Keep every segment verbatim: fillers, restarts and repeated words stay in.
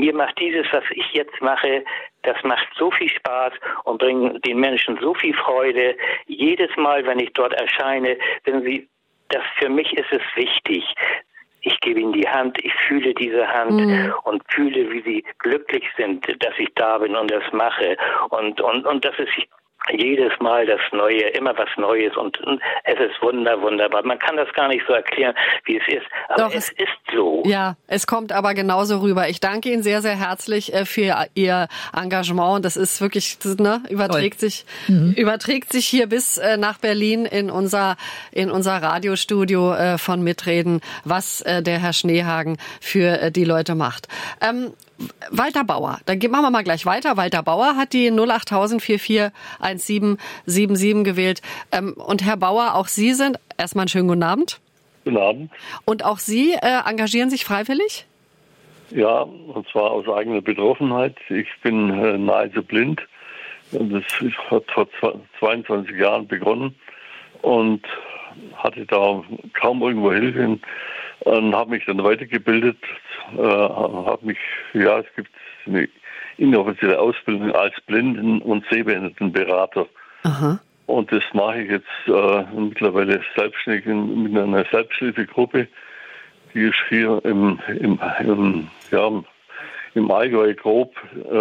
mir macht dieses, was ich jetzt mache, das macht so viel Spaß und bringt den Menschen so viel Freude. Jedes Mal, wenn ich dort erscheine, wenn sie, das für mich ist es wichtig. Ich gebe ihnen die Hand, ich fühle diese Hand mhm. und fühle, wie sie glücklich sind, dass ich da bin und das mache. Und, und, und das ist jedes Mal das Neue, immer was Neues und es ist wunder, wunderbar. Man kann das gar nicht so erklären, wie es ist, aber Doch, es, es ist so. Ja, es kommt aber genauso rüber. Ich danke Ihnen sehr, sehr herzlich für Ihr Engagement. Das ist wirklich, ne, überträgt Toll. sich, mhm. überträgt sich hier bis nach Berlin in unser, in unser Radiostudio von Mitreden, was der Herr Schneehagen für die Leute macht. Ähm, Walter Bauer, dann machen wir mal gleich weiter. Walter Bauer hat die null acht null null vier vier eins sieben sieben sieben gewählt. Und Herr Bauer, auch Sie sind, erstmal einen schönen guten Abend. Guten Abend. Und auch Sie äh, engagieren sich freiwillig? Ja, und zwar aus eigener Betroffenheit. Ich bin äh, nahezu blind. Das hat vor zweiundzwanzig Jahren begonnen und hatte da kaum irgendwo Hilfe und habe mich dann weitergebildet. Äh, habe mich, ja, es gibt eine inoffizielle Ausbildung als Blinden- und Sehbehindertenberater. Aha. Und das mache ich jetzt äh, mittlerweile selbstständig in, mit einer Selbsthilfegruppe. Die ist hier im, im, im, ja, im Allgäu grob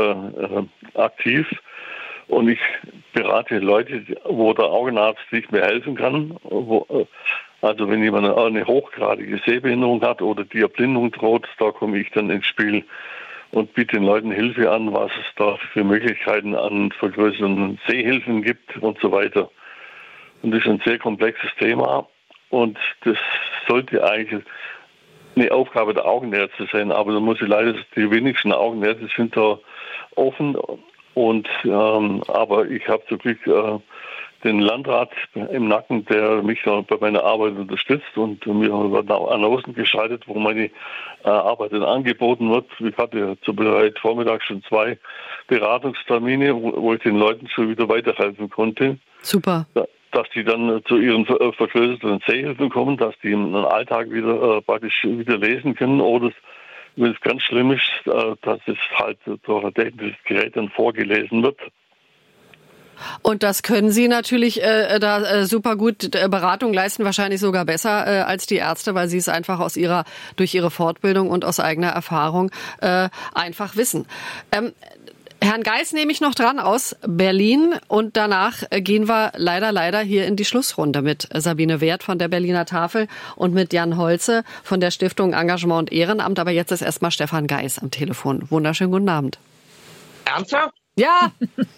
äh, aktiv. Und ich berate Leute, wo der Augenarzt nicht mehr helfen kann. Wo, also wenn jemand eine hochgradige Sehbehinderung hat oder die Erblindung droht, da komme ich dann ins Spiel und biete den Leuten Hilfe an, was es da für Möglichkeiten an vergrößernden Sehhilfen gibt und so weiter. Und das ist ein sehr komplexes Thema und das sollte eigentlich eine Aufgabe der Augenärzte sein, aber da muss ich leider, die wenigsten Augenärzte sind da offen und ähm, aber ich habe zum Glück äh, den Landrat im Nacken, der mich da bei meiner Arbeit unterstützt und mir wird an außen geschaltet, wo meine äh, Arbeit dann angeboten wird. Ich hatte zu heute Vormittag schon zwei Beratungstermine, wo, wo ich den Leuten schon wieder weiterhelfen konnte. Super. Da, dass die dann zu ihren ver- vergrößerten Sehhilfen kommen, dass die im Alltag wieder äh, praktisch wieder lesen können oder wenn es ganz schlimm ist, äh, dass es halt durch ein technisches Gerät dann vorgelesen wird. Und das können Sie natürlich äh, da äh, super gut äh, Beratung leisten, wahrscheinlich sogar besser äh, als die Ärzte, weil Sie es einfach aus ihrer durch Ihre Fortbildung und aus eigener Erfahrung äh, einfach wissen. Ähm, Herrn Geis nehme ich noch dran aus Berlin und danach gehen wir leider, leider hier in die Schlussrunde mit Sabine Wert von der Berliner Tafel und mit Jan Holze von der Stiftung Engagement und Ehrenamt. Aber jetzt ist erstmal Stefan Geis am Telefon. Wunderschönen guten Abend. Ernsthaft? Ja.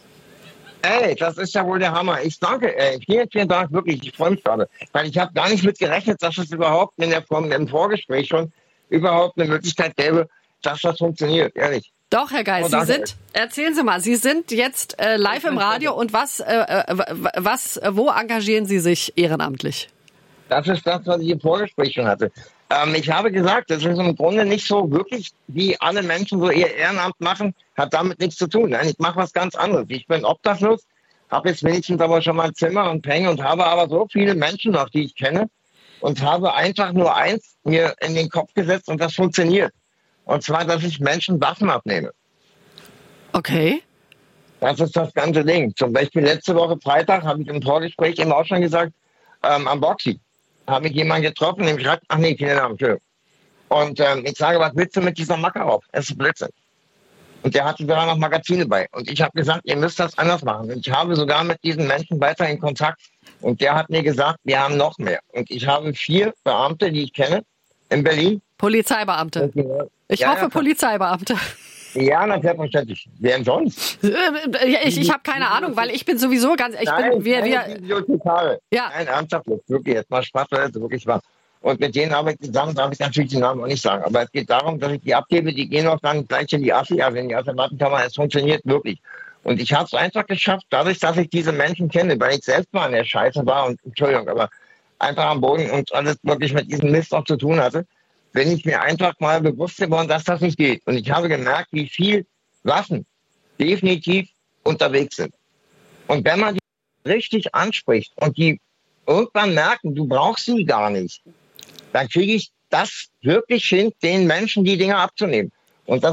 Ey, das ist ja wohl der Hammer. Ich danke, ey. Vielen, vielen Dank, wirklich. Ich freue mich gerade. Weil ich habe gar nicht mit gerechnet, dass es überhaupt in der Form, im Vorgespräch schon überhaupt eine Möglichkeit gäbe, dass das funktioniert, ehrlich. Doch, Herr Geis, Sie sind, erzählen Sie mal, Sie sind jetzt äh, live im Radio und was, äh, was, wo engagieren Sie sich ehrenamtlich? Das ist das, was ich im Vorgespräch schon hatte. Ähm, ich habe gesagt, das ist im Grunde nicht so wirklich, wie alle Menschen so ihr Ehrenamt machen, hat damit nichts zu tun. Nein, ich mache was ganz anderes. Ich bin obdachlos, habe jetzt wenigstens aber schon mal ein Zimmer und Peng und habe aber so viele Menschen noch, die ich kenne und habe einfach nur eins mir in den Kopf gesetzt und das funktioniert. Und zwar, dass ich Menschen Waffen abnehme. Okay. Das ist das ganze Ding. Zum Beispiel letzte Woche Freitag habe ich im Vorgespräch eben auch schon gesagt, ähm, am Boxy habe ich jemanden getroffen, dem schreibt, ach nee, keine Namen, schön. Und ähm, ich sage, was willst du mit dieser Macke auf? Es ist Blödsinn. Und der hatte sogar noch Magazine bei. Und ich habe gesagt, ihr müsst das anders machen. Und ich habe sogar mit diesen Menschen weiter in Kontakt. Und der hat mir gesagt, wir haben noch mehr. Und ich habe vier Beamte, die ich kenne, in Berlin. Polizeibeamte. Ich ja, hoffe, ja, Polizeibeamte. Ja, na selbstverständlich. Wer denn sonst? Ich, ich habe keine Ahnung, weil ich bin sowieso ganz... Ich Nein, bin, wir, wir, ja. Nein, ernsthaft, wirklich, jetzt mal Spaß, das ist wirklich wahr. Und mit denen arbeite ich zusammen, darf ich natürlich den Namen auch nicht sagen. Aber es geht darum, dass ich die abgebe, die gehen auch dann gleich in die Assi, also in die Asservatenkammer. Es funktioniert wirklich. Und ich habe es einfach geschafft, dadurch, dass ich diese Menschen kenne, weil ich selbst mal in der Scheiße war und, Entschuldigung, aber einfach am Boden und alles wirklich mit diesem Mist auch zu tun hatte, bin ich mir einfach mal bewusst geworden, dass das nicht geht. Und ich habe gemerkt, wie viel Waffen definitiv unterwegs sind. Und wenn man die richtig anspricht und die irgendwann merken, du brauchst sie gar nicht, dann kriege ich das wirklich hin, den Menschen die Dinge abzunehmen. Und das